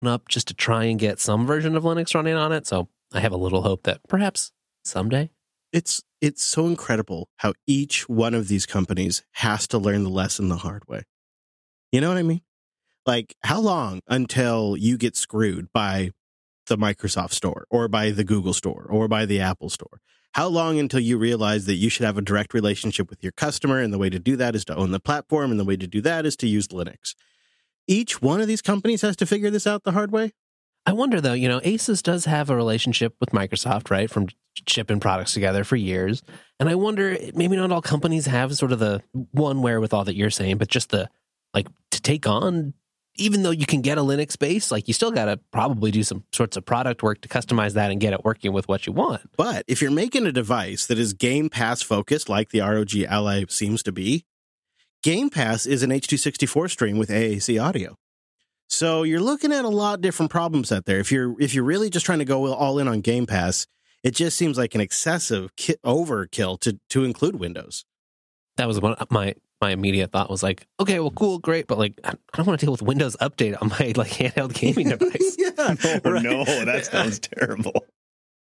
up just to try and get some version of Linux running on it. So I have a little hope that perhaps someday. It's so incredible how each one of these companies has to learn the lesson the hard way. You know what I mean? Like, how long until you get screwed by the Microsoft Store or by the Google Store or by the Apple Store? How long until you realize that you should have a direct relationship with your customer, and the way to do that is to own the platform, and the way to do that is to use Linux? Each one of these companies has to figure this out the hard way. I wonder, though, Asus does have a relationship with Microsoft, right, from shipping products together for years. And I wonder, maybe not all companies have sort of the one wherewithal that you're saying, but just to take on, even though you can get a Linux base, you still got to probably do some sorts of product work to customize that and get it working with what you want. But if you're making a device that is Game Pass focused, like the ROG Ally seems to be, Game Pass is an H.264 stream with AAC audio. So you're looking at a lot of different problems out there. If you're really just trying to go all in on Game Pass, it just seems like an excessive overkill to include Windows. That was one my immediate thought was okay, well, cool, great, but I don't want to deal with Windows Update on my handheld gaming device. Yeah, No, that sounds terrible.